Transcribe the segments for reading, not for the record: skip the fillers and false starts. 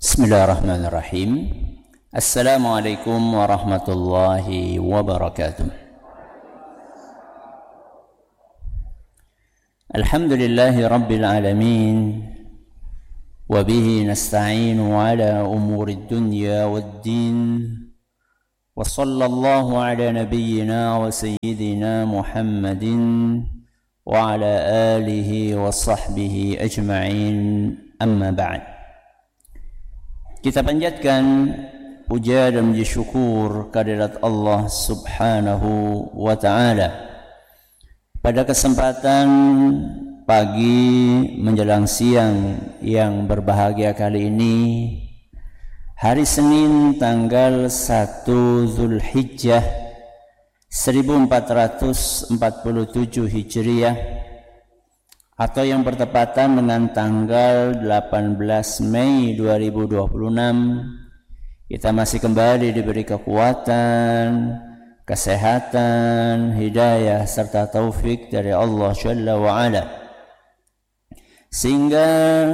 Bismillahirrahmanirrahim. Assalamualaikum warahmatullahi wabarakatuh. Alhamdulillahi rabbil alamin. Wabihi nasta'inu ala umuri dunya waddin. Wa sallallahu ala nabiyyina wa sayyidina Muhammadin wa ala alihi wa sahbihi ajma'in. Amma ba'd. Kita panjatkan puja dan puji syukur kehadirat Allah Subhanahu wa Ta'ala. Pada kesempatan pagi menjelang siang yang berbahagia kali ini, hari Senin tanggal 1 Zulhijjah 1447 Hijriah, atau yang bertepatan dengan tanggal 18 Mei 2026, kita masih kembali diberi kekuatan, kesehatan, hidayah serta taufik dari Allah Jalla wa'ala, sehingga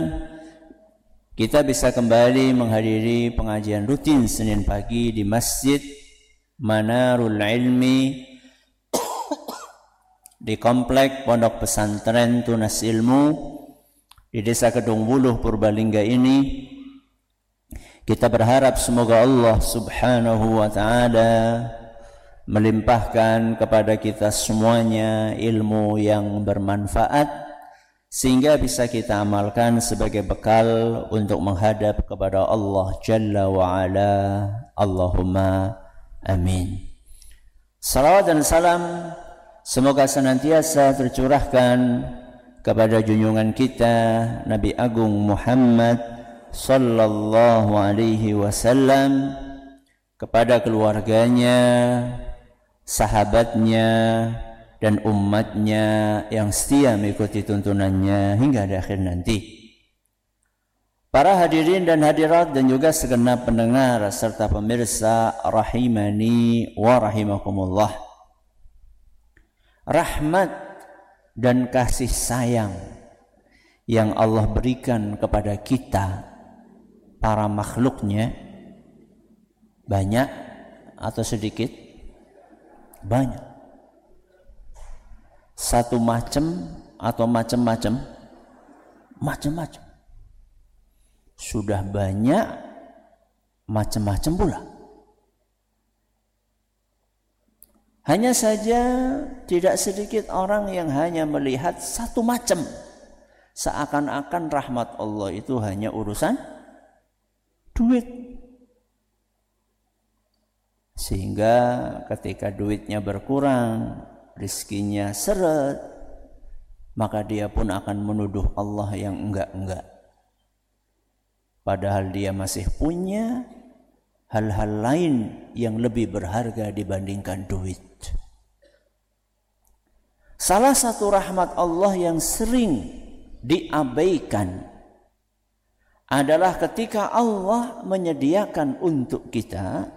kita bisa kembali menghadiri pengajian rutin Senin pagi di Masjid Manarul Ilmi di Komplek Pondok Pesantren Tunas Ilmu di Desa Kedung Wuluh, Purbalingga ini. Kita berharap semoga Allah Subhanahu wa Ta'ala melimpahkan kepada kita semuanya ilmu yang bermanfaat, sehingga bisa kita amalkan sebagai bekal untuk menghadap kepada Allah Jalla wa'ala. Allahumma amin. Salawat dan salam semoga senantiasa tercurahkan kepada junjungan kita Nabi Agung Muhammad sallallahu alaihi wasallam, kepada keluarganya, sahabatnya, dan umatnya yang setia mengikuti tuntunannya hingga akhir nanti. Para hadirin dan hadirat dan juga segenap pendengar serta pemirsa rahimani wa rahimakumullah. Rahmat dan kasih sayang yang Allah berikan kepada kita, para makhluknya, banyak atau sedikit? Banyak. Satu macam atau macam-macam? Macam-macam. Sudah banyak, macam-macam pula. Hanya saja tidak sedikit orang yang hanya melihat satu macam, seakan-akan rahmat Allah itu hanya urusan duit. Sehingga ketika duitnya berkurang, rizkinya seret, maka dia pun akan menuduh Allah yang enggak-enggak. Padahal dia masih punya hal-hal lain yang lebih berharga dibandingkan duit. Salah satu rahmat Allah yang sering diabaikan adalah ketika Allah menyediakan untuk kita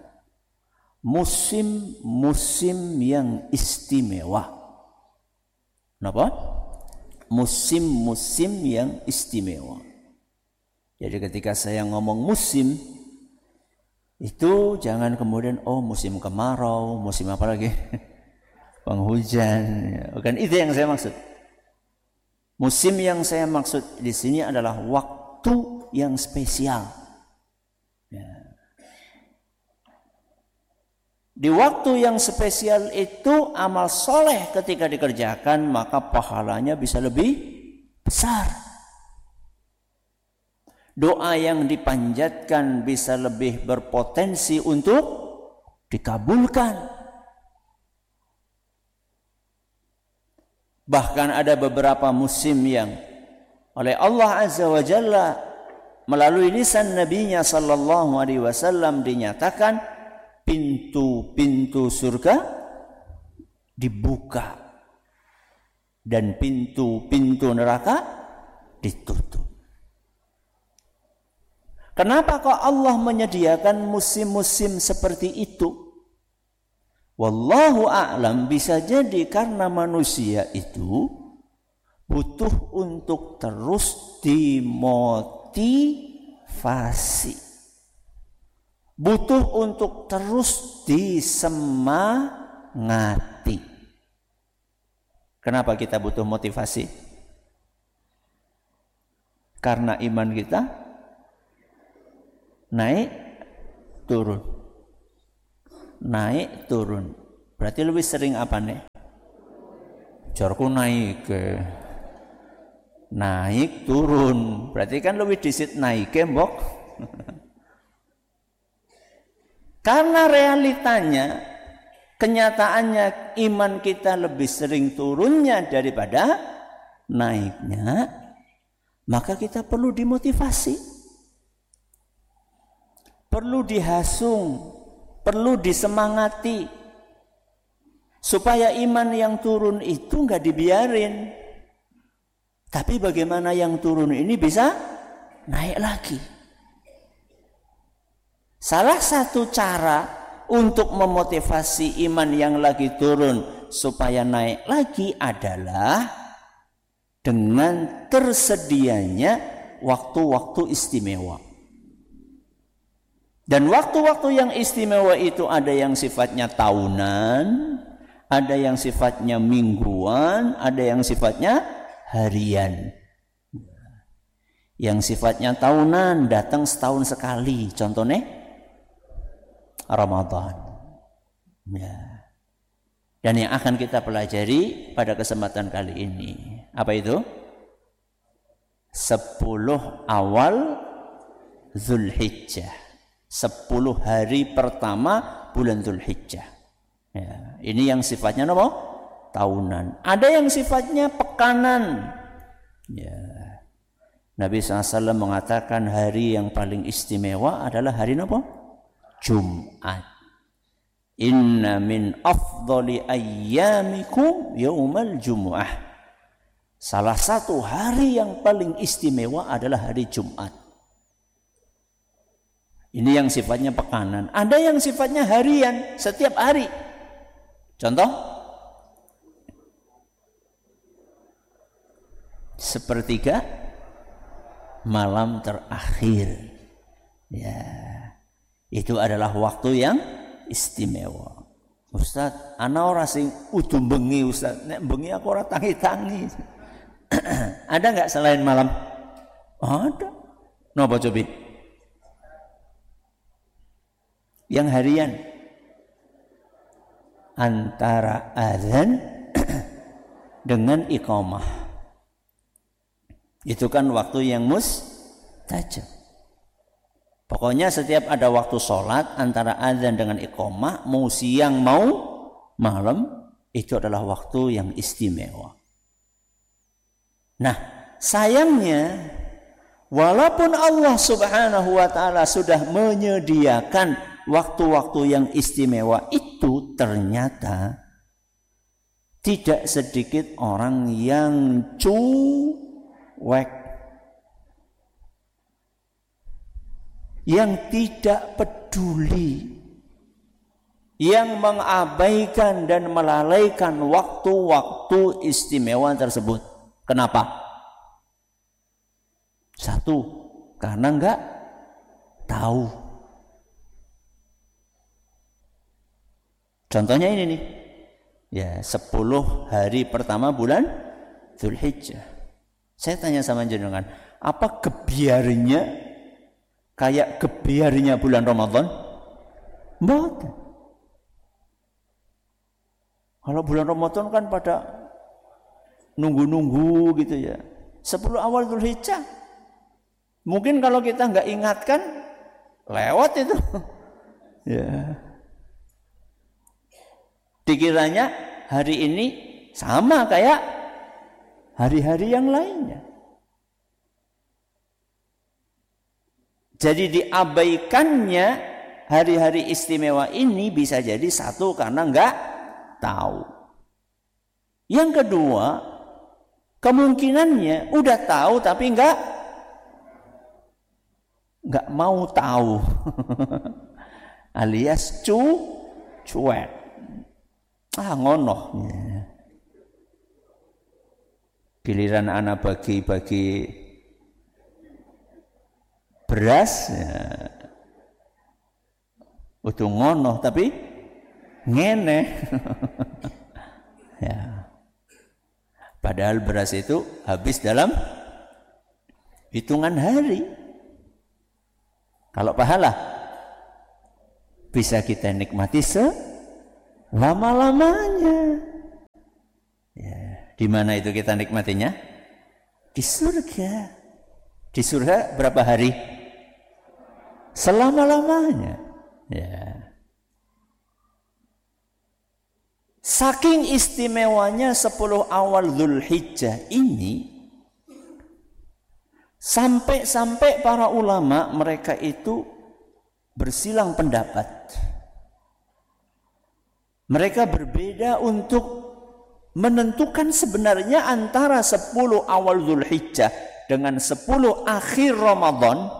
musim-musim yang istimewa. Kenapa? Musim-musim yang istimewa. Jadi ketika saya ngomong musim, itu jangan kemudian musim kemarau, musim apa lagi? Penghujan. Bukan itu yang saya maksud. Musim yang saya maksud di sini adalah waktu yang spesial. Ya. Di waktu yang spesial itu amal soleh ketika dikerjakan maka pahalanya bisa lebih besar. Doa yang dipanjatkan bisa lebih berpotensi untuk dikabulkan. Bahkan ada beberapa musim yang oleh Allah Azza wa Jalla melalui lisan Nabi-Nya sallallahu alaihi wasallam dinyatakan pintu-pintu surga dibuka dan pintu-pintu neraka ditutup. Kenapa kok Allah menyediakan musim-musim seperti itu? Wallahu a'lam, bisa jadi karena manusia itu butuh untuk terus dimotivasi. butuh untuk terus disemangati. Kenapa kita butuh motivasi? Karena iman kita naik turun. Naik turun. Berarti lebih sering apa nih? Jorku naik ke naik turun. Berarti kan lebih disit naik mbok. Karena realitanya, kenyataannya iman kita lebih sering turunnya daripada naiknya, maka kita perlu dimotivasi, perlu dihasung, perlu disemangati, supaya iman yang turun itu nggak dibiarin. Tapi bagaimana yang turun ini bisa naik lagi? Salah satu cara untuk memotivasi iman yang lagi turun supaya naik lagi adalah dengan tersedianya waktu-waktu istimewa. Dan waktu-waktu yang istimewa itu ada yang sifatnya tahunan, ada yang sifatnya mingguan, ada yang sifatnya harian. Yang sifatnya tahunan datang setahun sekali, contohnya Ramadan. Ya. Dan yang akan kita pelajari pada kesempatan kali ini, apa itu? 10 awal Zulhijjah. 10 hari pertama bulan Zulhijjah. Ya, ini yang sifatnya apa? Tahunan. Ada yang sifatnya pekanan. Ya. Nabi SAW mengatakan hari yang paling istimewa adalah hari apa? Jumat. Inna min afdali ayyamikum yaumal jumu'ah. Salah satu hari yang paling istimewa adalah hari Jumat. Ini yang sifatnya pekanan. Ada yang sifatnya harian, setiap hari. Contoh, sepertiga malam terakhir. Ya, itu adalah waktu yang istimewa. Ustaz, ana ora sing udu bengi Ustaz. Nek bengi aku ora tangi-tangi. Ada enggak selain malam? Ada. Napa coba? Yang harian antara azan dengan iqamah. Itu kan waktu yang mustajab. Pokoknya setiap ada waktu sholat antara azan dengan iqamah, mau siang mau malam, itu adalah waktu yang istimewa. Nah, sayangnya walaupun Allah Subhanahu wa taala sudah menyediakan waktu-waktu yang istimewa itu, ternyata tidak sedikit orang yang cuek, yang tidak peduli, yang mengabaikan dan melalaikan waktu-waktu istimewa tersebut. Kenapa? Satu, karena enggak tahu. Contohnya ini nih. Ya, 10 hari pertama bulan Zulhijjah. Saya tanya sama jenengan, apa gebiarnya kayak gebiarnya bulan Ramadan? Mboten. Kalau bulan Ramadan kan pada nunggu-nunggu gitu ya. 10 awal Zulhijjah. Mungkin kalau kita nggak ingatkan, lewat itu. Ya. Dikiranya hari ini sama kayak hari-hari yang lainnya. Jadi diabaikannya hari-hari istimewa ini bisa jadi satu karena nggak tahu. Yang kedua, kemungkinannya udah tahu tapi nggak mau tahu, alias cuek. Ngono. Giliran anak bagi-bagi beras, ya, Utuh ngono tapi ngene. Ya. Padahal beras itu habis dalam hitungan hari. Kalau pahala bisa kita nikmati selama-lamanya. Ya, di mana itu kita nikmatinya? Di surga. Di surga berapa hari? Selama-lamanya. Ya. Saking istimewanya 10 awal Dzulhijjah ini, sampai para ulama mereka itu bersilang pendapat. Mereka berbeda untuk menentukan sebenarnya antara 10 awal Dzulhijjah dengan 10 akhir Ramadan.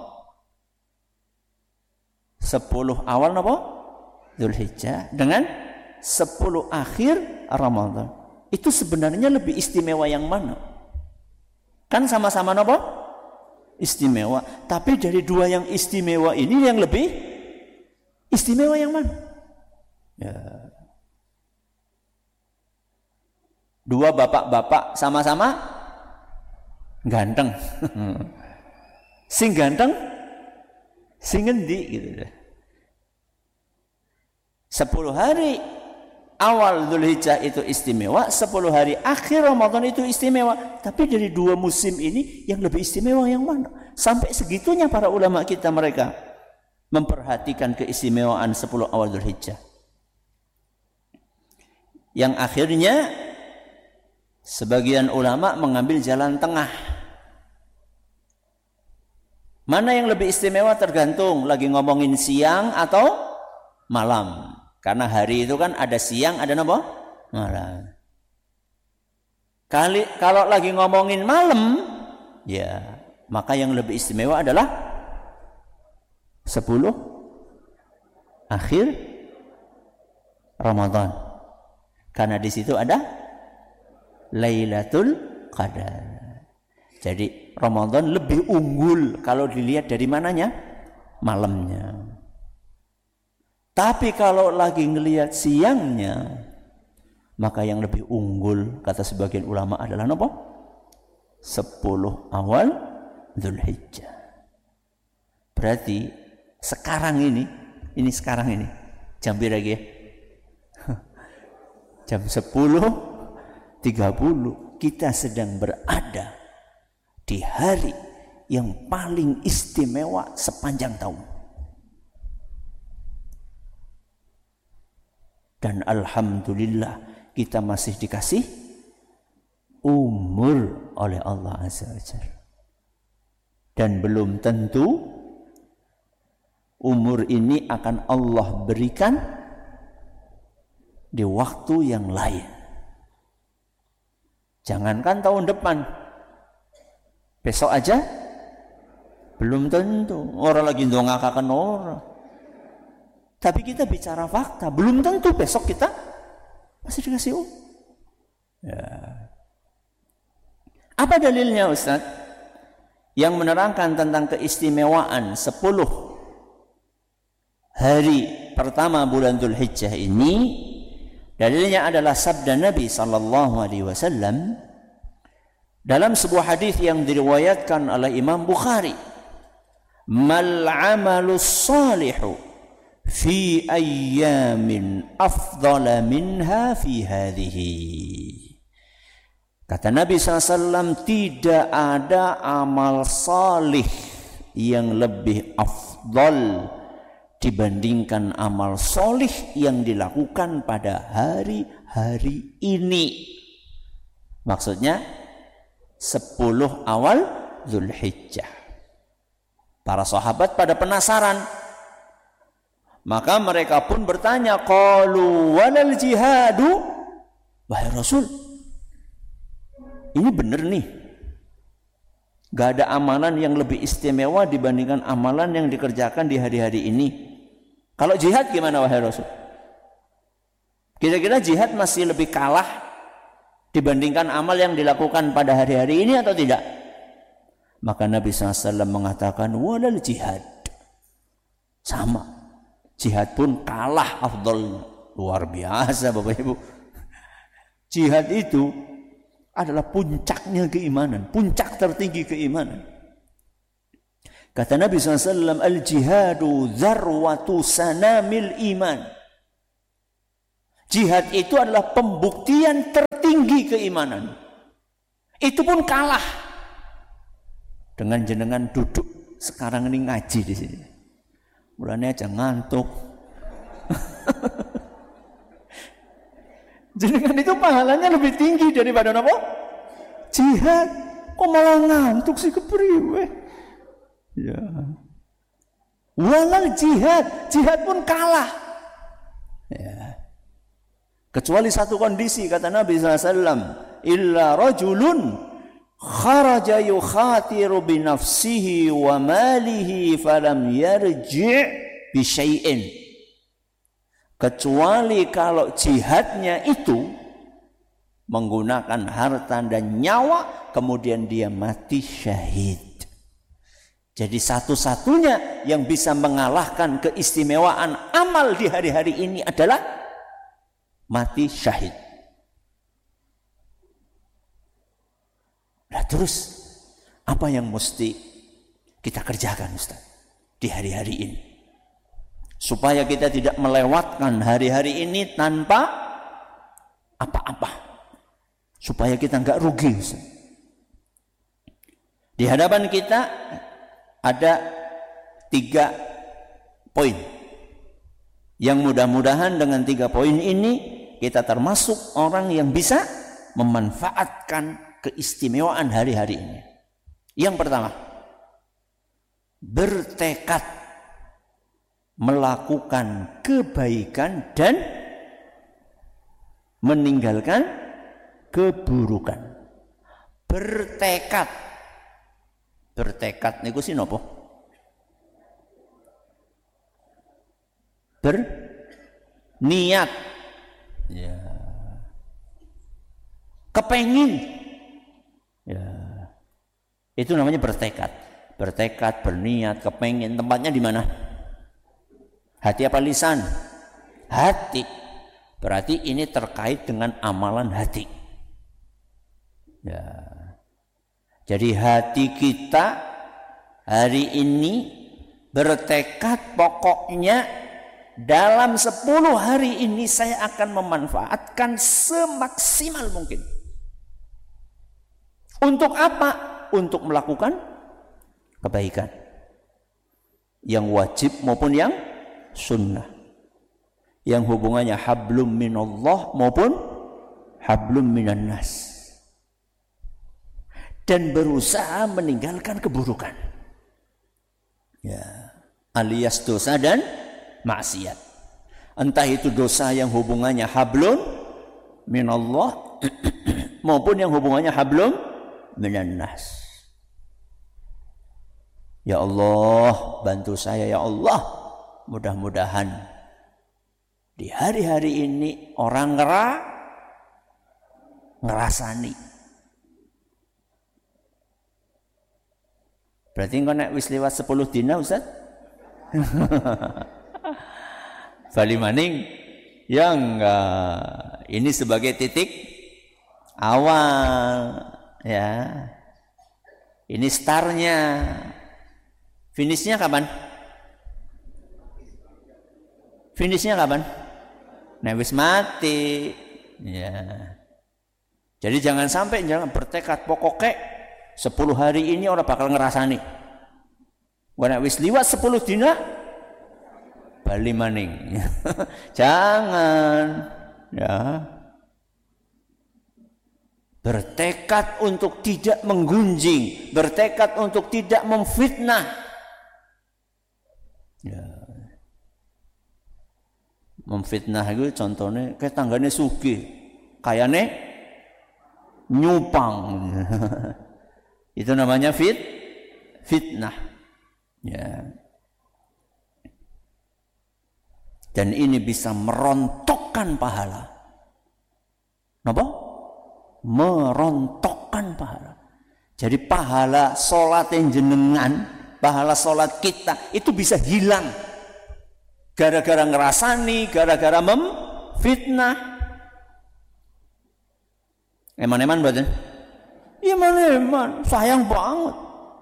10 awal apa? Dzulhijjah dengan 10 akhir Ramadan. Itu sebenarnya lebih istimewa yang mana? Kan sama-sama apa? Istimewa. Tapi dari dua yang istimewa ini yang lebih istimewa yang mana? Ya. Dua bapak-bapak sama-sama ganteng. Sing ganteng, sing ngendi gitu. 10 hari awal Dzulhijjah itu istimewa, 10 hari akhir Ramadan itu istimewa. Tapi dari dua musim ini yang lebih istimewa yang mana? Sampai segitunya para ulama kita mereka memperhatikan keistimewaan 10 awal Dzulhijjah. Yang akhirnya sebagian ulama mengambil jalan tengah. Mana yang lebih istimewa tergantung lagi ngomongin siang atau malam. Karena hari itu kan ada siang, ada apa? Malam. Kalau lagi ngomongin malam, ya maka yang lebih istimewa adalah 10 akhir Ramadan. Karena di situ ada Lailatul Qadar. Jadi Ramadan lebih unggul kalau dilihat dari mananya? Malamnya. Tapi kalau lagi ngelihat siangnya, maka yang lebih unggul kata sebagian ulama adalah apa? 10 awal Dzulhijjah. Berarti sekarang ini sekarang ini jam berapa lagi ya? Jam 10.30 kita sedang berada di hari yang paling istimewa sepanjang tahun. Dan alhamdulillah kita masih dikasih umur oleh Allah Azza wa Jalla. Dan belum tentu umur ini akan Allah berikan di waktu yang lain. Jangankan tahun depan, besok aja belum tentu. Orang lagi ndongakaken orang. Tapi kita bicara fakta, belum tentu besok kita masih dikasih ya. Apa dalilnya Ustaz? Yang menerangkan tentang keistimewaan 10 hari pertama bulan Dzulhijjah ini, dalilnya adalah sabda Nabi sallallahu alaihi wasallam dalam sebuah hadis yang diriwayatkan oleh Imam Bukhari. Mal 'amalus shalihu fi ayyamin afdala minha fi hadhihi. Kata Nabi SAW, tidak ada amal salih yang lebih afdal dibandingkan amal solih yang dilakukan pada hari-hari ini. Maksudnya 10 awal Dzulhijjah. Para sahabat pada penasaran. Maka mereka pun bertanya, qalu walal jihadu? Wahai Rasul, ini benar nih. Gak ada amalan yang lebih istimewa dibandingkan amalan yang dikerjakan di hari-hari ini. Kalau jihad gimana wahai Rasul? Kira-kira jihad masih lebih kalah dibandingkan amal yang dilakukan pada hari-hari ini atau tidak? Maka Nabi SAW mengatakan walal jihad. Sama. Jihad pun kalah afdolnya. Luar biasa Bapak Ibu. Jihad itu adalah puncaknya keimanan, puncak tertinggi keimanan. Kata Nabi SAW, al-jihadu zarwatu sanamil iman. Jihad itu adalah pembuktian tertinggi keimanan. Itu pun kalah dengan jenengan duduk sekarang ini ngaji di sini. Mulanya aja ngantuk. Jenengan itu pahalanya lebih tinggi daripada apa? Jihad. Kok malah ngantuk sih kepriwe? Ya. Walal jihad, jihad pun kalah. Ya. Kecuali satu kondisi kata Nabi SAW, illa rajulun kharaja yukhatiru bi nafsihi wa malihi falam yarji' bi syai'in. Kecuali kalau jihadnya itu menggunakan harta dan nyawa, kemudian dia mati syahid. Jadi satu-satunya yang bisa mengalahkan keistimewaan amal di hari-hari ini adalah mati syahid. Nah terus apa yang mesti kita kerjakan Ustaz di hari-hari ini? Supaya kita tidak melewatkan hari-hari ini tanpa apa-apa. Supaya kita enggak rugi. Di hadapan kita ada 3 poin. Yang mudah-mudahan dengan 3 poin ini kita termasuk orang yang bisa memanfaatkan keistimewaan hari-hari ini. Yang pertama, bertekad melakukan kebaikan dan meninggalkan keburukan. Bertekad. Bertekad niku sih napa? Berniat. Ya. Kepengin. Ya. Itu namanya bertekad. Bertekad, berniat, kepengin. Tempatnya di mana? Hati apa lisan? Hati. Berarti ini terkait dengan amalan hati. Ya. Jadi hati kita hari ini bertekad pokoknya dalam 10 hari ini saya akan memanfaatkan semaksimal mungkin. Untuk apa? Untuk melakukan kebaikan. Yang wajib maupun yang sunnah, yang hubungannya hablum minallah maupun hablum minan nas, dan berusaha meninggalkan keburukan, ya, alias dosa dan maksiat. Entah itu dosa yang hubungannya hablum minallah maupun yang hubungannya hablum minan nas. Ya Allah, bantu saya ya Allah. Mudah-mudahan di hari-hari ini orang ngerasani. Berarti engko nek wis lewat 10 dina Ustaz? Bali maning ya enggak. Ini sebagai titik awal ya. Ini startnya. Finishnya kapan? Finishnya kapan? Nek wis mati. Ya. Jadi jangan sampai jangan bertekad pokoknya 10 hari ini orang bakal ngerasani. Nek wis liwat 10 dina bali maning. Jangan. Ya. Bertekad untuk tidak menggunjing, bertekad untuk tidak memfitnah. Ya. Memfitnah itu contohnya kayak tanggane sugih, kayane nyupang. Itu namanya fitnah. Ya. Dan ini bisa merontokkan pahala. Napa? Merontokkan pahala. Jadi pahala salat jenengan, pahala salat kita itu bisa hilang. Gara-gara ngerasani, gara-gara memfitnah. Eman-eman mboten? Eman-eman, sayang banget.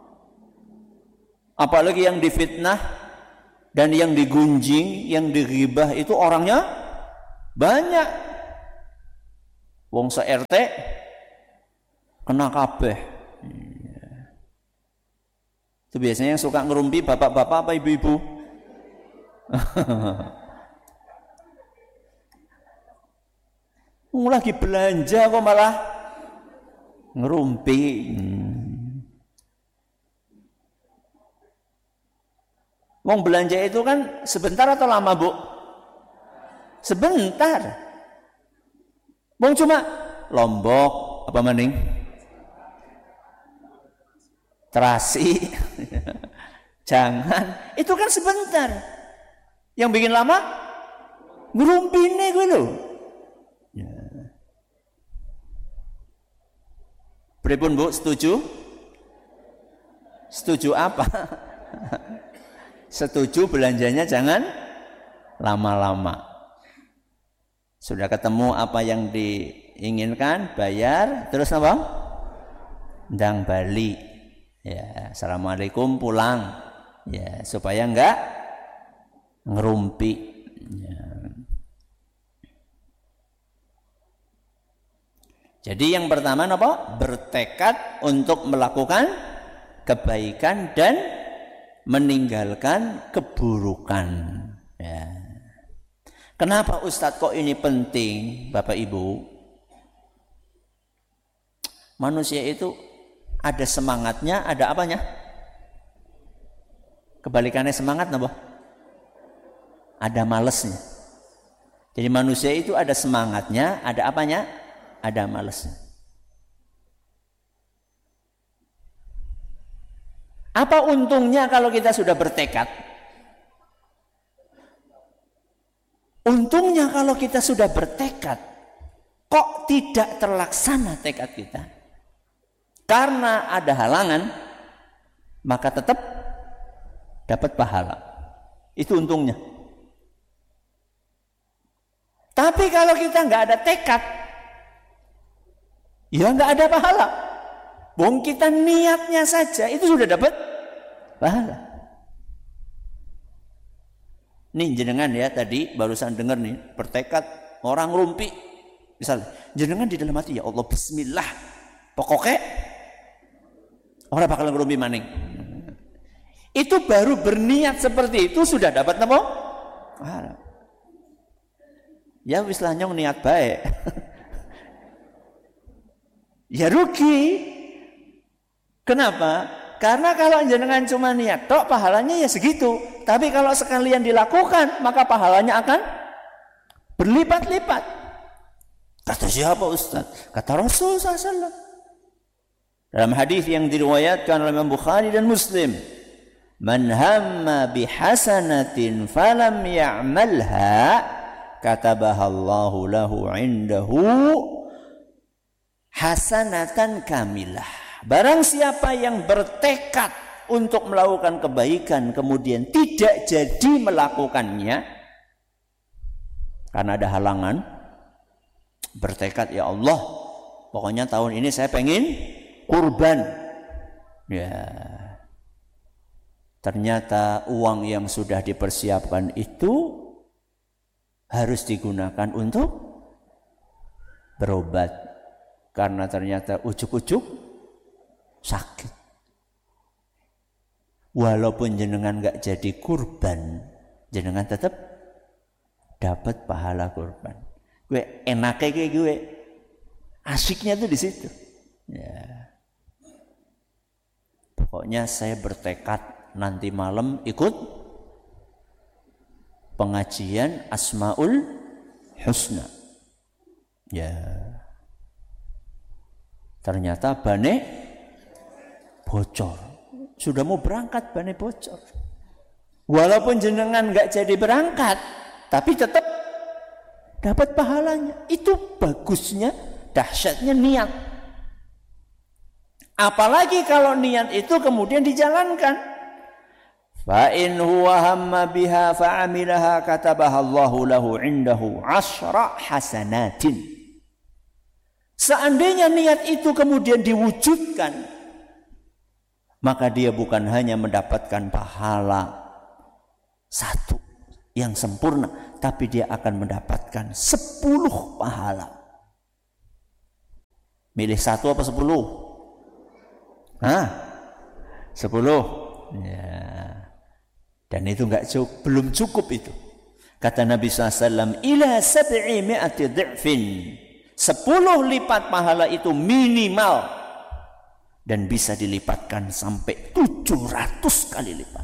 Apalagi yang difitnah dan yang digunjing, yang dighibah itu orangnya banyak. Wong se-RT kena kabeh. Itu biasanya yang suka ngerumpi bapak-bapak apa ibu-ibu? Lagi belanja kok malah ngerumpi. Wong belanja itu kan sebentar atau lama, Bu? Sebentar. Wong cuma Lombok apa maning? Terasi. Jangan, itu kan sebentar. Yang bikin lama ngerumpine gue lho. Ya. Pripun, Bu? Setuju? Setuju apa? Setuju belanjanya jangan lama-lama. Sudah ketemu apa yang diinginkan, bayar, terus apa? Ndang bali. Ya, assalamualaikum, pulang. Ya, supaya enggak ngerumpi. Ya. Jadi yang pertama apa? Bertekad untuk melakukan kebaikan dan meninggalkan keburukan. Ya. Kenapa Ustadz kok ini penting, Bapak Ibu? Manusia itu ada semangatnya, ada apanya? Kebalikannya semangat apa? Ada malesnya. Jadi manusia itu ada semangatnya, ada apanya? Ada malesnya. Apa untungnya kalau kita sudah bertekad? Untungnya kalau kita sudah bertekad, kok tidak terlaksana tekad kita? Karena ada halangan, maka tetap dapat pahala. Itu untungnya. Tapi kalau kita nggak ada tekad, ya nggak ada pahala. Wong kita niatnya saja itu sudah dapat pahala. Nih jenengan ya tadi barusan dengar nih bertekad orang rumpi, misalnya jenengan di dalam hati ya Allah Bismillah, pokoknya orang bakal ngerumpi maning. Itu baru berniat seperti itu sudah dapat apa? Pahala. Ya wis lah nyong niat baik. Ya rugi. Kenapa? Karena kalau jenengan cuma niat tok pahalanya ya segitu. Tapi kalau sekalian dilakukan maka pahalanya akan berlipat-lipat. Kata siapa Ustaz? Kata Rasul SAW. Dalam hadis yang diriwayatkan oleh Imam Bukhari dan Muslim, "Man hamma bihasanatin falam ya'malha katabahallahu lahu 'indahu hasanatan kamilah." Barang siapa yang bertekad untuk melakukan kebaikan kemudian tidak jadi melakukannya karena ada halangan, bertekad ya Allah, pokoknya tahun ini saya pengen kurban. Ya. Ternyata uang yang sudah dipersiapkan itu harus digunakan untuk berobat karena ternyata ujuk-ujuk sakit. Walaupun jenengan gak jadi kurban, jenengan tetap dapat pahala kurban. Gue enaknya kayak gue, asiknya tuh di situ. Ya. Pokoknya saya bertekad nanti malam ikut pengajian Asmaul Husna. Ya. Ternyata bane bocor. Sudah mau berangkat bane bocor. Walaupun jenengan nggak jadi berangkat, tapi tetap dapat pahalanya. Itu bagusnya, dahsyatnya niat. Apalagi kalau niat itu kemudian dijalankan. Fa in huwa hamma biha fa'amilaha katabaha Allahu lahu 'indahu 10 hasanatin. Seandainya niat itu kemudian diwujudkan, maka dia bukan hanya mendapatkan pahala satu yang sempurna, tapi dia akan mendapatkan 10 pahala. Milih 1 apa 10? 10. Ya. Dan itu belum cukup itu. Kata Nabi SAW, ila 700 dhi'fin. 10 lipat pahala itu minimal. Dan bisa dilipatkan sampai 700 kali lipat.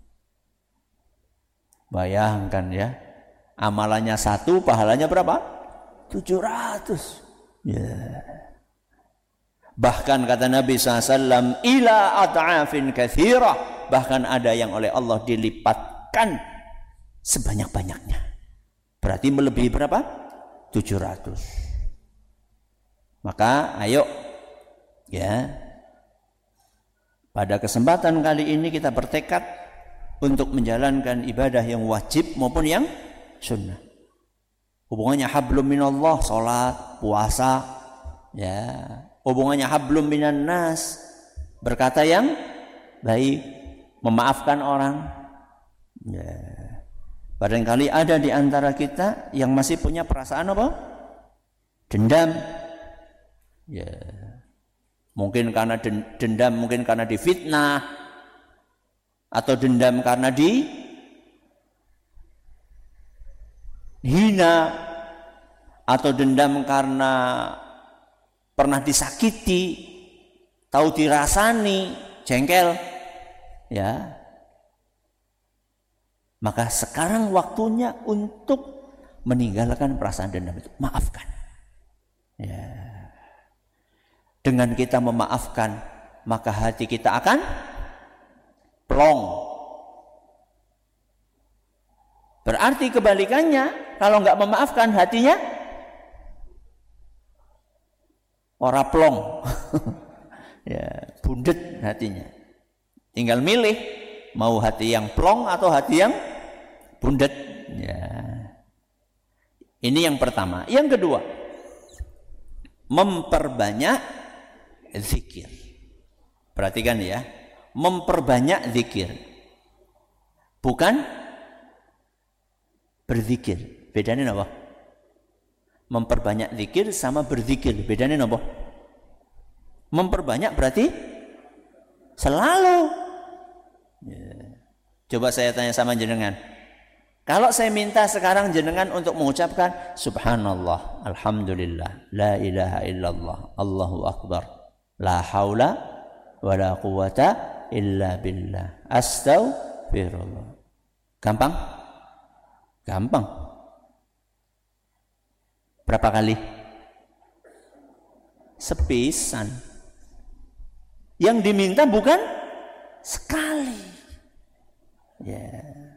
Bayangkan ya. Amalannya 1, pahalanya berapa? 700. Ya. Bahkan kata Nabi SAW, ila at'afin kathirah. Bahkan ada yang oleh Allah dilipatkan sebanyak-banyaknya. Berarti melebihi berapa? 700. Maka ayo ya, pada kesempatan kali ini kita bertekad untuk menjalankan ibadah yang wajib maupun yang sunnah. Hubungannya hablum minallah, salat, puasa, ya. Hubungannya hablum minan nas, berkata yang baik, memaafkan orang. Ya. Barangkali ada di antara kita yang masih punya perasaan apa? Dendam. Ya. Mungkin karena dendam, mungkin karena difitnah, atau dendam karena dihina, atau dendam karena pernah disakiti, tahu dirasani, jengkel, ya. Maka sekarang waktunya untuk meninggalkan perasaan dendam itu. Maafkan. Ya. Dengan kita memaafkan, maka hati kita akan plong. Berarti kebalikannya, kalau nggak memaafkan, hatinya ora plong. Ya, bundet hatinya. Tinggal milih mau hati yang plong atau hati yang bundet. Ya. Ini yang pertama. Yang kedua, memperbanyak zikir. Perhatikan ya, memperbanyak zikir. Bukan berzikir. Bedanya apa? Memperbanyak zikir sama berzikir. Bedanya apa? Memperbanyak berarti selalu. Ya. Coba saya tanya sama jenengan. Kalau saya minta sekarang jenengan untuk mengucapkan subhanallah, alhamdulillah, la ilaha illallah, Allahu akbar, la haula wa la quwata illa billah, astaghfirullah. Gampang? Gampang. Berapa kali? Sepisan. Yang diminta bukan sekali. Ya.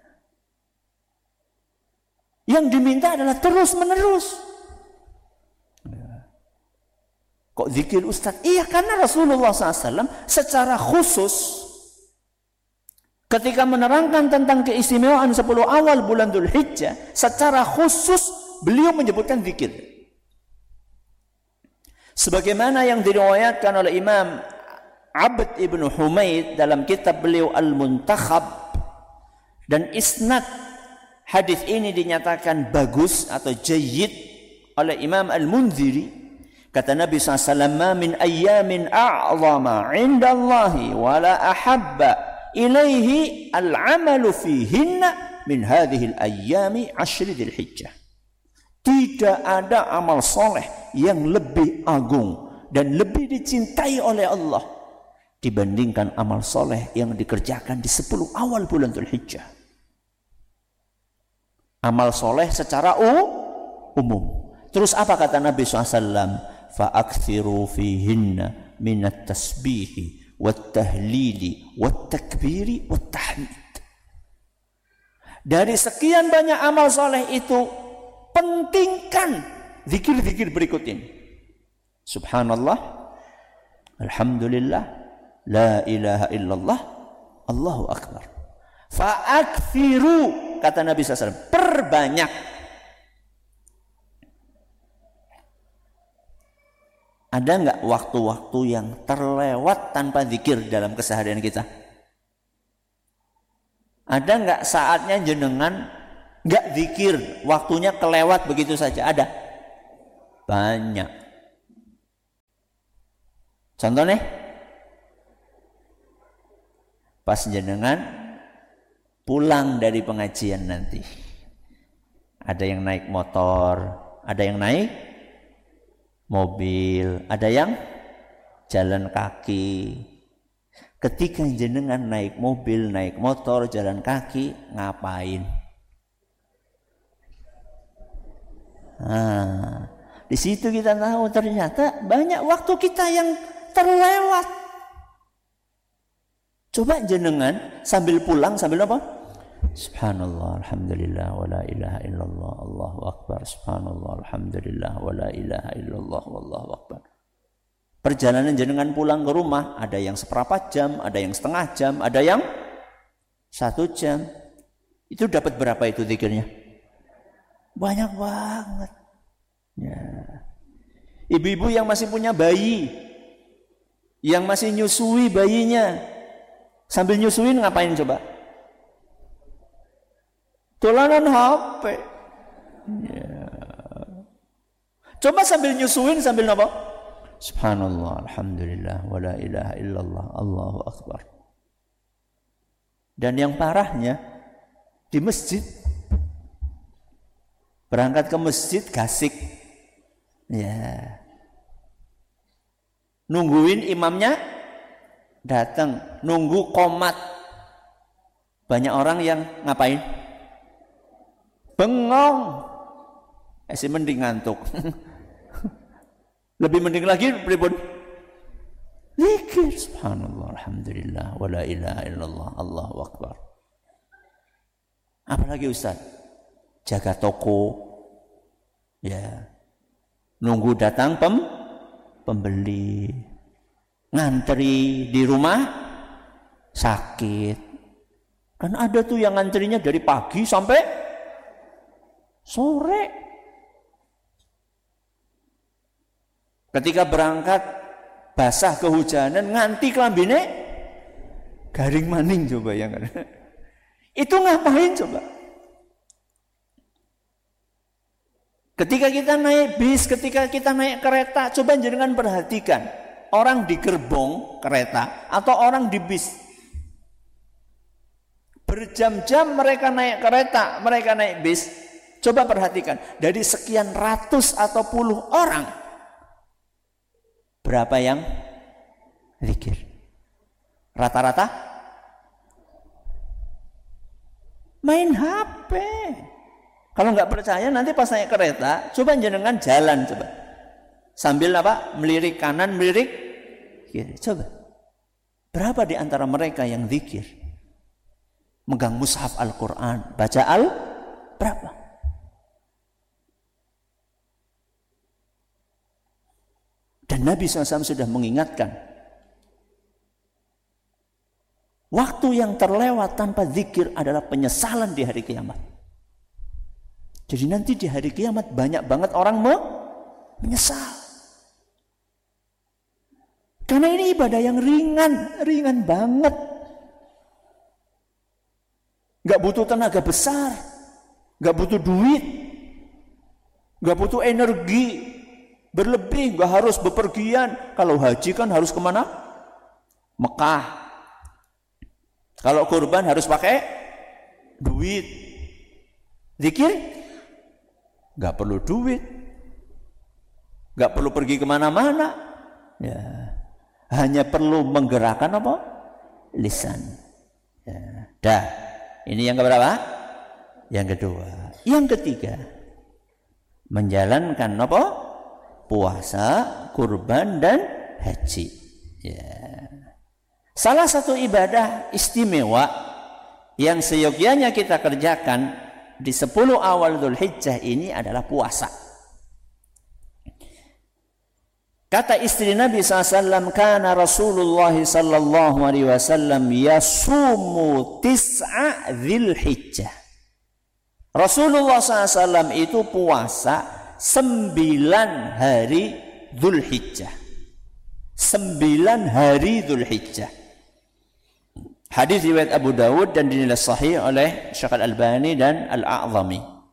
Yang diminta adalah terus menerus. Ya. Kok zikir Ustaz? Iya, karena Rasulullah SAW secara khusus ketika menerangkan tentang keistimewaan 10 awal bulan Dzulhijjah, secara khusus beliau menyebutkan zikir. Sebagaimana yang diriwayatkan oleh Imam Abd ibn Humaid dalam kitab beliau Al-Muntakhab, dan isnad hadis ini dinyatakan bagus atau jayyid oleh Imam Al-Munziri. Kata Nabi SAW, ma min ayyamin a'zama indallahi wa la ahabba ilaihi al-amalu fihinna min hadhihi al-ayyami 10 Dzulhijjah. Tidak ada amal soleh yang lebih agung dan lebih dicintai oleh Allah dibandingkan amal soleh yang dikerjakan di 10 awal bulan Dzulhijjah. Amal soleh secara umum. Terus apa kata Nabi SAW? Fa'akthiru fihinna minat tasbihi wat tahlili wat takbiri wat tahmid. Dari sekian banyak amal soleh itu, pentingkan zikir-zikir berikut ini. Subhanallah, alhamdulillah, la ilaha illallah, Allahu akbar. Fa'akfiru, kata Nabi SAW, perbanyak. Ada enggak waktu-waktu yang terlewat tanpa zikir dalam keseharian kita? Ada enggak saatnya jenengan enggak zikir, waktunya kelewat begitu saja? Ada? Banyak. Contohnya, pas jenengan pulang dari pengajian nanti, ada yang naik motor, ada yang naik mobil, ada yang jalan kaki. Ketika jenengan naik mobil, naik motor, jalan kaki, ngapain? Nah, di situ kita tahu ternyata banyak waktu kita yang terlewat. Coba jenengan sambil pulang, sambil apa? Subhanallah, alhamdulillah, wa la ilaha illallah, Allahu akbar. Subhanallah, alhamdulillah, wa la ilaha illallah, wallahu akbar. Perjalanan jenengan pulang ke rumah, ada yang seperempat jam, ada yang setengah jam, ada yang 1 jam. Itu dapat berapa itu zikirnya? Banyak banget. Ya. Ibu-ibu yang masih punya bayi, yang masih nyusui bayinya, sambil nyusuin ngapain coba? Tulanan HP. Ya. Coba sambil nyusuin, sambil apa? Subhanallah, alhamdulillah, wa la ilaha illallah, Allahu akbar. Dan yang parahnya, di masjid, berangkat ke masjid gasik. Ya. Nungguin imamnya datang, nunggu qomat. Banyak orang yang ngapain? Bengong. Masih mending ngantuk. Lebih mending lagi pripun? Zikir. Subhanallah, alhamdulillah, wa la ilaha illallah, Allahu akbar. Apalagi Ustaz? Jaga toko. Ya. Nunggu datang pembeli. Ngantri di rumah sakit. Kan ada tuh yang ngantrinya dari pagi sampai sore. Ketika berangkat basah kehujanan, nganti kelambine garing maning, coba ya kan. Itu ngapain coba? Ketika kita naik bis, ketika kita naik kereta, coba jangan perhatikan orang di gerbong kereta atau orang di bis. Berjam-jam mereka naik kereta, mereka naik bis. Coba perhatikan, dari sekian ratus atau puluh orang, berapa yang zikir? Rata-rata main HP. Kalau nggak percaya, nanti pas naik kereta, coba jenengan jalan coba. Sambil apa? Melirik kanan, melirik kiri. Coba. Berapa di antara mereka yang zikir? Megang mushaf Al-Quran, baca berapa? Dan Nabi SAW sudah mengingatkan, waktu yang terlewat tanpa zikir adalah penyesalan di hari kiamat. Jadi nanti di hari kiamat banyak banget orang menyesal. Karena ini ibadah yang ringan banget. Gak butuh tenaga besar, gak butuh duit, gak butuh energi berlebih, gak harus bepergian. Kalau haji kan harus kemana? Mekah. Kalau kurban harus pakai duit. Zikir gak perlu duit, gak perlu pergi kemana-mana, ya, hanya perlu menggerakkan apa? Lisan. Ya. Dah, ini yang keberapa? Yang kedua. Yang ketiga, menjalankan apa? Puasa, kurban, dan haji. Ya. Salah satu ibadah istimewa yang seyogyanya kita kerjakan di 10 awal Dzulhijjah ini adalah puasa. Kata istri Nabi SAW, kana Rasulullah sallallahu alaihi wasallam yasumu tis'a Dzulhijjah. Rasulullah SAW itu puasa 9 hari Dzulhijjah. 9 hari Dzulhijjah. Hadis riwayat Abu Dawud dan dinilai sahih oleh Syekh Al-Albani dan Al-A'zami.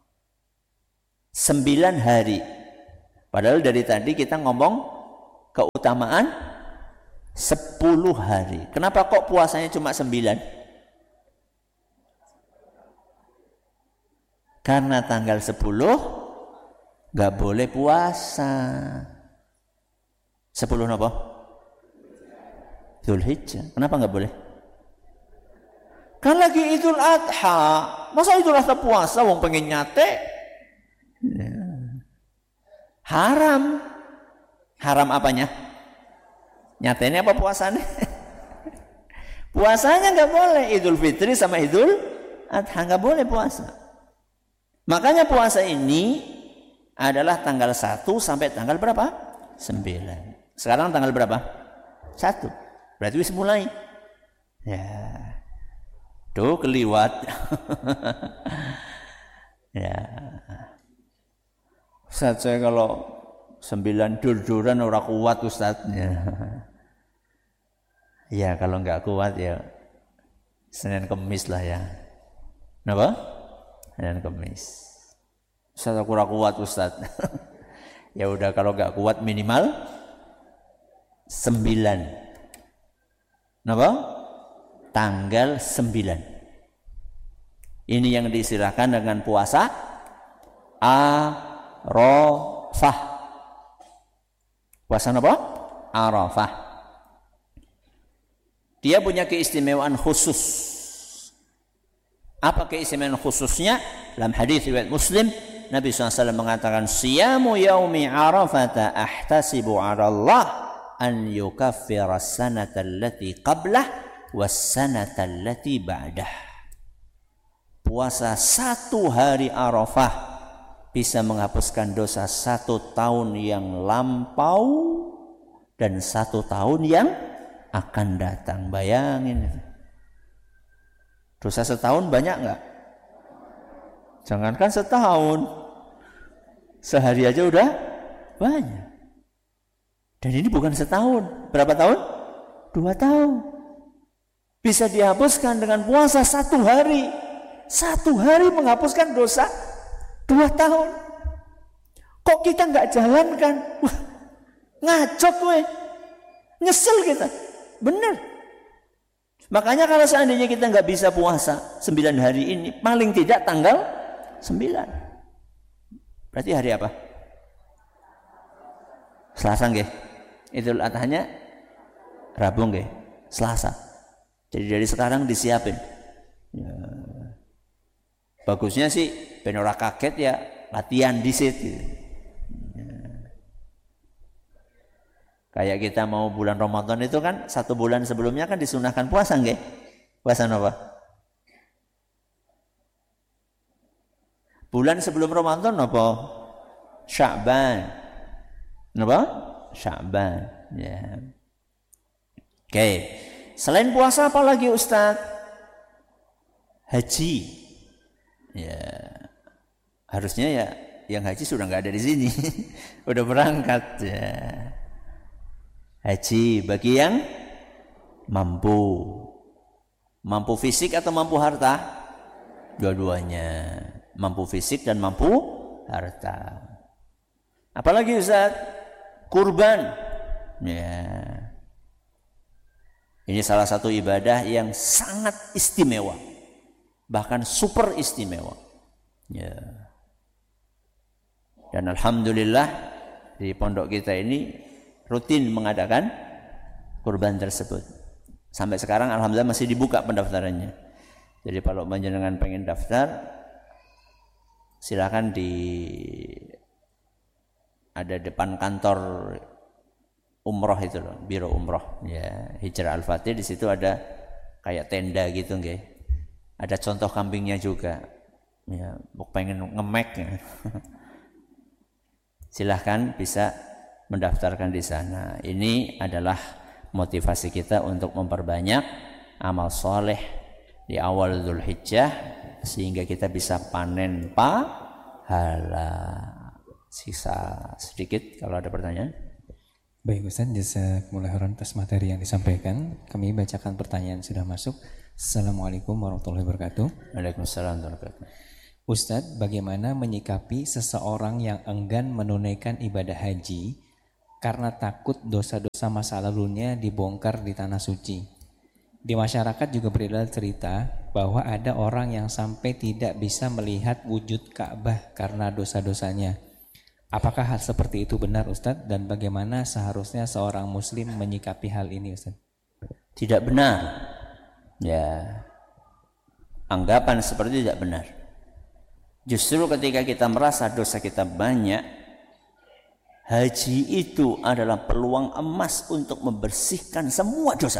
9 hari. Padahal dari tadi kita ngomong keutamaan 10 hari. Kenapa kok puasanya cuma 9? Karena tanggal 10 gak boleh puasa. 10 apa? Dzulhijjah. Kenapa gak boleh? Kan lagi Idul Adha. Masa Idul Adha puasa wong pengen nyate? Ya. Haram. Haram apanya? Nyatanya apa puasanya? Puasanya nggak boleh. Idul Fitri sama Idul Adha nggak boleh puasa. Makanya puasa ini adalah tanggal 1 sampai tanggal berapa? 9. Sekarang tanggal berapa? 1. Berarti wis mulai. Ya. Tuh keliwat. Ya. Ustaz, saya kalau 9 dur-duran ora kuat Ustaz. Ya kalau nggak kuat ya Senin Kemis lah ya. Kenapa? Senin Kemis. Ustaz aku ora kuat Ustaz. Ya udah kalau nggak kuat minimal 9. Kenapa? Tanggal 9. Ini yang diistilahkan dengan puasa Arafah. Puasa apa? Arafah. Dia punya keistimewaan khusus. Apa keistimewaan khususnya? Dalam hadis riwayat Muslim, Nabi SAW mengatakan, "Siyamu yaumi Arafata ahtasibu 'ala Allah an yukaffira as-sanata allati qablah was-sanata allati ba'dah." Puasa 1 hari Arafah bisa menghapuskan dosa 1 tahun yang lampau dan 1 tahun yang akan datang. Bayangin. Dosa setahun banyak enggak? Jangankan setahun. Sehari aja udah banyak. Dan ini bukan setahun. Berapa tahun? 2 tahun. Bisa dihapuskan dengan puasa 1 hari. 1 hari menghapuskan dosa 2 tahun. Kok kita nggak jalankan? Wah, ngacok gue. Nyesel kita. Bener. Makanya kalau seandainya kita nggak bisa puasa 9 hari ini, paling tidak tanggal 9. Berarti hari apa? Selasa nggih. Idul Adhanya Rabu nggih. Selasa. Jadi dari sekarang disiapin. Ya. Bagusnya sih ben ora kaget ya latihan dhisik gitu. Kayak kita mau bulan Ramadan itu kan 1 bulan sebelumnya kan disunahkan puasa nggih? Puasa apa? Bulan sebelum Ramadan apa? Sya'ban. Apa? Sya'ban. Ya. Oke. Selain puasa apa lagi Ustaz? Haji. Ya. Harusnya ya yang haji sudah enggak ada di sini. Udah berangkat ya. Haji bagi yang mampu. Mampu fisik atau mampu harta? Dua-duanya. Mampu fisik dan mampu harta. Apalagi Ustaz? Kurban. Ya. Ini salah satu ibadah yang sangat istimewa. Bahkan super istimewa. Ya. Dan alhamdulillah di pondok kita ini rutin mengadakan kurban tersebut. Sampai sekarang alhamdulillah masih dibuka pendaftarannya. Jadi kalau panjenengan pengen daftar, silakan ada depan kantor umroh itu loh, biro umroh ya, Hijrah Al-Fatih. Di situ ada kayak tenda gitu nggih. Ada contoh kambingnya juga. Ya, pengen ngemek ya. Silahkan bisa mendaftarkan di sana. Ini adalah motivasi kita untuk memperbanyak amal soleh di awal Dzulhijjah sehingga kita bisa panen pahala. Sisa sedikit kalau ada pertanyaan. Baik Ustaz, jazakumullah khairan atas materi yang disampaikan. Kami bacakan pertanyaan yang sudah masuk. Assalamualaikum warahmatullahi wabarakatuh. Waalaikumsalam warahmatullahi wabarakatuh. Ustaz, bagaimana menyikapi seseorang yang enggan menunaikan ibadah haji karena takut dosa-dosa masa lalunya dibongkar di tanah suci? Di masyarakat juga beredar cerita bahwa ada orang yang sampai tidak bisa melihat wujud Ka'bah karena dosa-dosanya. Apakah hal seperti itu benar Ustadz? Dan bagaimana seharusnya seorang muslim menyikapi hal ini Ustadz? Tidak benar. Ya, anggapan seperti itu tidak benar. Justru ketika kita merasa dosa kita banyak, haji itu adalah peluang emas untuk membersihkan semua dosa.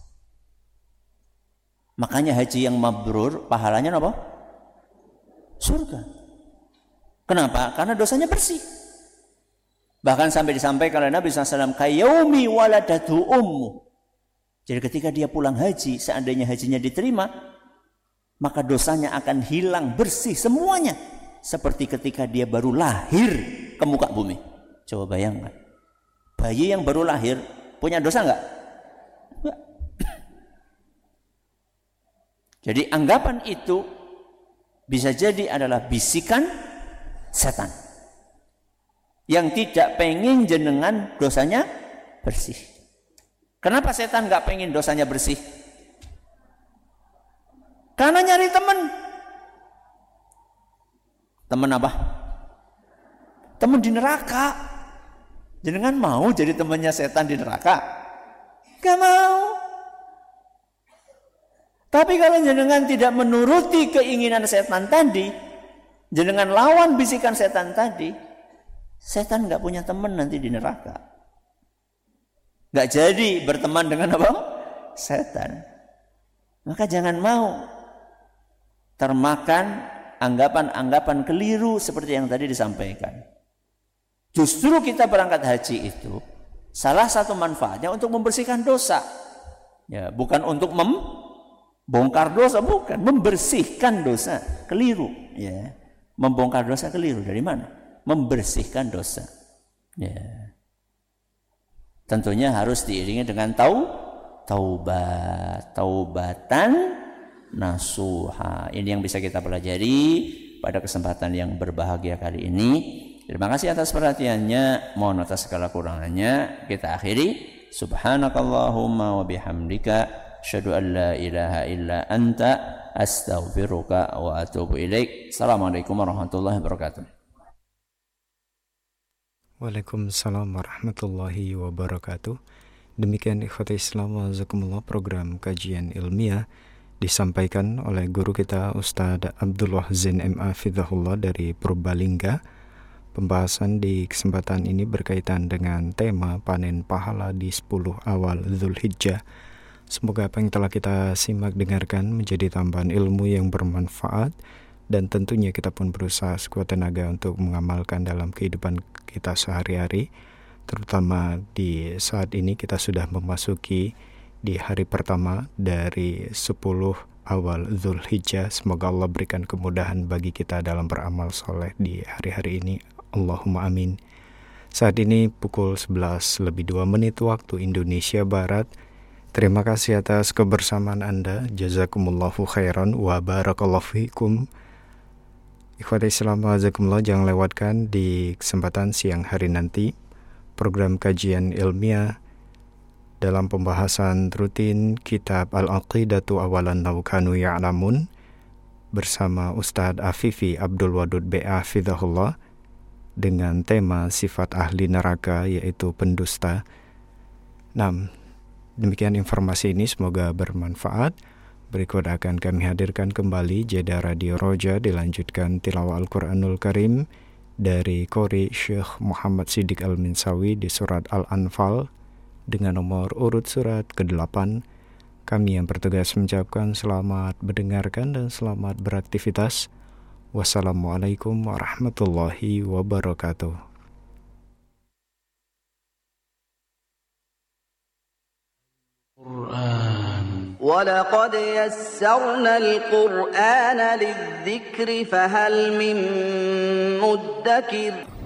Makanya haji yang mabrur pahalanya apa? Surga. Kenapa? Karena dosanya bersih. Bahkan sampai disampaikan oleh Nabi SAW, kayaumi waladatu ummu. Jadi ketika dia pulang haji, seandainya hajinya diterima, maka dosanya akan hilang bersih semuanya. Seperti ketika dia baru lahir ke muka bumi. Coba bayangkan. Bayi yang baru lahir punya dosa enggak? Enggak. Jadi anggapan itu bisa jadi adalah bisikan setan yang tidak pengen jenengan dosanya bersih. Kenapa setan nggak pengen dosanya bersih? Karena nyari teman. Teman apa? Teman di neraka. Jenengan mau jadi temannya setan di neraka? Gak mau. Tapi kalau jenengan tidak menuruti keinginan setan tadi, jenengan lawan bisikan setan tadi, setan nggak punya teman nanti di neraka. Nggak jadi berteman dengan apa? Setan. Maka jangan mau termakan anggapan-anggapan keliru seperti yang tadi disampaikan. Justru kita berangkat haji itu salah satu manfaatnya untuk membersihkan dosa. Ya, bukan untuk membongkar dosa, bukan, membersihkan dosa. Keliru, ya. Membongkar dosa keliru dari mana? Membersihkan dosa. Ya. Tentunya harus diiringi dengan taubatan nasuha. Ini yang bisa kita pelajari pada kesempatan yang berbahagia kali ini. Terima kasih atas perhatiannya. Mohon atas segala kurangannya kita akhiri. Subhanakallahumma wa bihamdika asyhadu an la ilaha illa anta astaghfiruka wa atubu ilaik. Assalamualaikum warahmatullahi wabarakatuh. Waalaikumsalam warahmatullahi wabarakatuh. Demikian ikhwati Islam wa jazakumullah, program kajian ilmiah disampaikan oleh guru kita Ustadz Abdullah Zain MA Fidhahullah dari Purbalingga. Pembahasan di kesempatan ini berkaitan dengan tema panen pahala di 10 awal Dzulhijjah. Semoga apa yang telah kita simak dengarkan menjadi tambahan ilmu yang bermanfaat, dan tentunya kita pun berusaha sekuat tenaga untuk mengamalkan dalam kehidupan kita sehari-hari, terutama di saat ini kita sudah memasuki di hari pertama dari 10 awal Dzulhijjah. Semoga Allah berikan kemudahan bagi kita dalam beramal soleh di hari-hari ini. Allahumma amin. Saat ini pukul 11:02 waktu Indonesia Barat. Terima kasih atas kebersamaan Anda. Jazakumullahu khairan wa barakallahu fikum. Ikhwati Islam wa jazakumullah, jangan lewatkan di kesempatan siang hari nanti program kajian ilmiah dalam pembahasan rutin kitab Al-Aqidatu Awalan Law Kanu Ya'lamun bersama Ustadz Afifi Abdul Wadud B.A. Fidhahullah dengan tema sifat ahli neraka, yaitu pendusta. Nah, demikian informasi ini, semoga bermanfaat. Berikut akan kami hadirkan kembali jeda Radio Roja, dilanjutkan tilawah Al-Quranul Karim dari Qori Syekh Muhammad Siddiq Al-Minsawi di surat Al-Anfal dengan nomor urut surat ke-8. Kami yang bertugas mengucapkan selamat mendengarkan dan selamat beraktivitas. Wassalamualaikum warahmatullahi wabarakatuh. وَلَقَدْ يَسَّرْنَا الْقُرْآنَ لِلذِّكْرِ فَهَلْ مِن مُّدَّكِرٍ